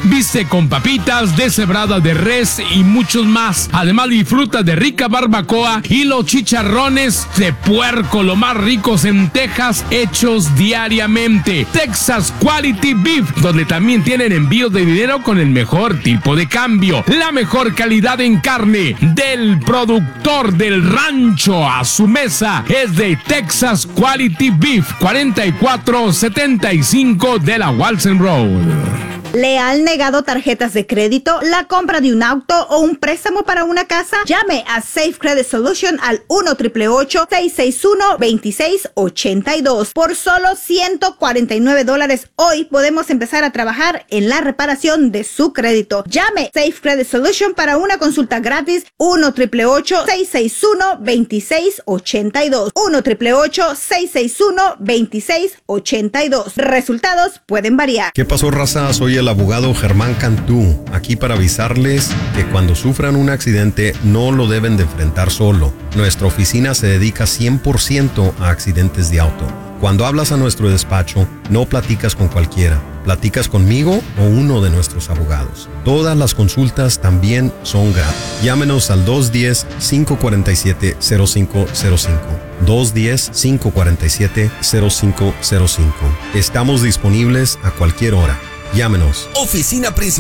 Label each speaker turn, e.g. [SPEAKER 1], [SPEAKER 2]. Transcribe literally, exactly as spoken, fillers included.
[SPEAKER 1] Viste con papitas, deshebrada de res y muchos más. Además disfruta de rica barbacoa y los chicharrones de puerco, lo más ricos en Texas, hechos diariamente. Texas Quality Beef, donde también tienen envíos de dinero con el mejor tipo de cambio. La mejor calidad en carne del productor del rancho a su mesa es de Texas Quality Beef, cuarenta y cuatro setenta y cinco de la Walsen Road.
[SPEAKER 2] ¿Le han negado tarjetas de crédito, la compra de un auto o un préstamo para una casa? Llame a Safe Credit Solution al uno ocho ocho seis seis uno dos seis ocho dos. Por solo ciento cuarenta y nueve dólares hoy podemos empezar a trabajar en la reparación de su crédito. Llame Safe Credit Solution para una consulta gratis uno ocho ocho seis seis uno dos seis ocho dos. uno ocho ocho seis seis uno dos seis ocho dos. Resultados pueden variar.
[SPEAKER 3] ¿Qué pasó, raza? Soy el abogado Germán Cantú, aquí para avisarles que cuando sufran un accidente no lo deben de enfrentar solo. Nuestra oficina se dedica cien por ciento a accidentes de auto. Cuando hablas a nuestro despacho, no platicas con cualquiera. Platicas conmigo o uno de nuestros abogados. Todas las consultas también son gratis. Llámenos al dos uno cero, cinco cuatro siete, cero cinco cero cinco. dos uno cero, cinco cuatro siete, cero cinco cero cinco. Estamos disponibles a cualquier hora. Llámenos.
[SPEAKER 4] Oficina principal.